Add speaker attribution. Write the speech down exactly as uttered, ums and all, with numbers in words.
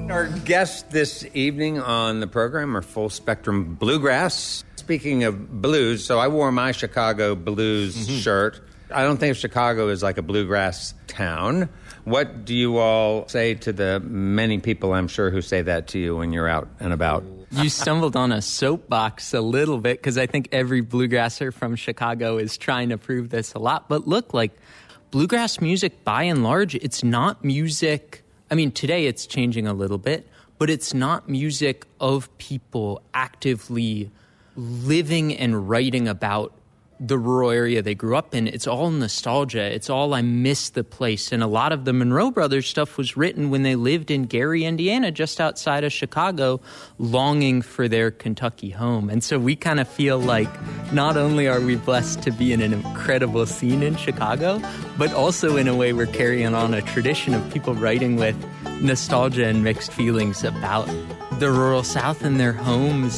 Speaker 1: Our guests this evening on the program are Full Spectrum Bluegrass. Speaking of blues, so I wore my Chicago blues mm-hmm. shirt. I don't think Chicago is like a bluegrass town. What do you all say to the many people, I'm sure, who say that to you when you're out and about?
Speaker 2: You stumbled on a soapbox a little bit, because I think every bluegrasser from Chicago is trying to prove this a lot. But look, like, bluegrass music, by and large, it's not music. I mean, today it's changing a little bit, but it's not music of people actively living and writing about the rural area they grew up in. It's all nostalgia. It's all, I miss the place. And a lot of the Monroe Brothers stuff was written when they lived in Gary, Indiana, just outside of Chicago, longing for their Kentucky home. And so we kind of feel like not only are we blessed to be in an incredible scene in Chicago, but also in a way we're carrying on a tradition of people writing with nostalgia and mixed feelings about the rural South and their homes